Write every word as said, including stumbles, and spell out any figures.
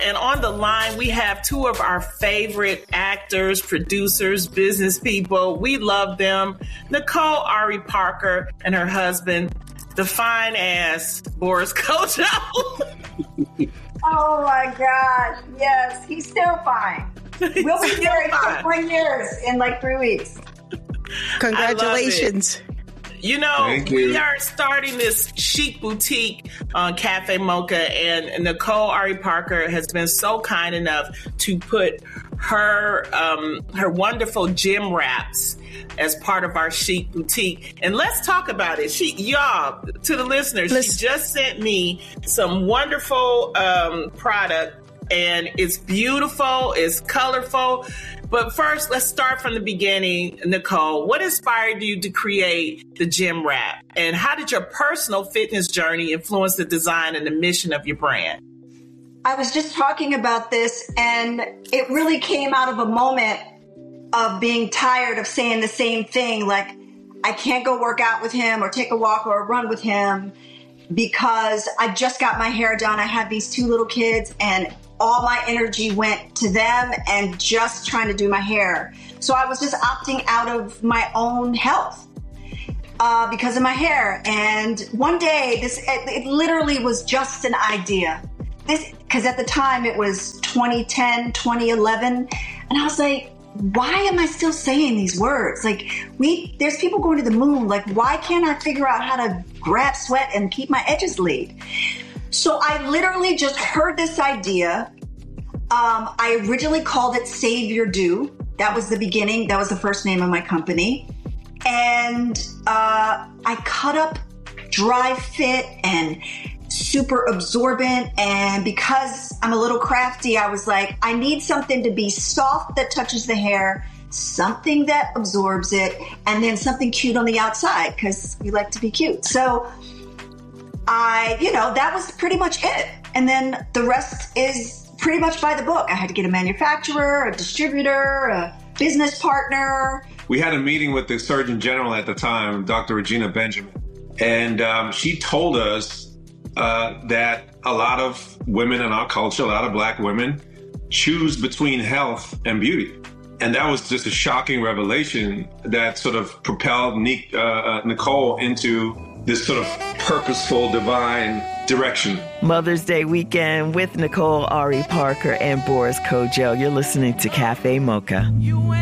And on the line, we have two of our favorite actors, producers, business people. We love them. Nicole Ari Parker and her husband, the fine ass Boris Kodjoe. Oh my gosh. Yes, he's still fine. We'll be married for four years in like three weeks. Congratulations. You know, you. we are starting this chic boutique on Cafe Mocha, and Nicole Ari Parker has been so kind enough to put her um, her wonderful gym wraps as part of our chic boutique. And let's talk about it. She, y'all, to the listeners, let's- she just sent me some wonderful um, product, and it's beautiful, it's colorful. But first, let's start from the beginning. Nicole, what inspired you to create the gym wrap? And how did your personal fitness journey influence the design and the mission of your brand? I was just talking about this, and it really came out of a moment of being tired of saying the same thing. Like, I can't go work out with him or take a walk or a run with him because I just got my hair done. I have these two little kids, and all my energy went to them and just trying to do my hair. So I was just opting out of my own health uh, because of my hair. And one day, this it, it literally was just an idea. This because at the time it was twenty ten, twenty eleven, and I was like, why am I still saying these words? Like, we there's people going to the moon. Like, why can't I figure out how to grab sweat and keep my edges laid? So I literally just heard this idea. Um, I originally called it Save Your Do. That was the beginning. That was the first name of my company. And uh, I cut up Dry Fit and super absorbent. And because I'm a little crafty, I was like, I need something to be soft that touches the hair, something that absorbs it, and then something cute on the outside because we like to be cute. So I, you know, that was pretty much it. And then the rest is pretty much by the book. I had to get a manufacturer, a distributor, a business partner. We had a meeting with the Surgeon General at the time, Doctor Regina Benjamin. And um, she told us uh, that a lot of women in our culture, a lot of Black women, choose between health and beauty. And that was just a shocking revelation that sort of propelled Nick, uh, uh, Nicole into this sort of purposeful, divine direction. Mother's Day weekend with Nicole Ari Parker and Boris Kodjoe. You're listening to Cafe Mocha.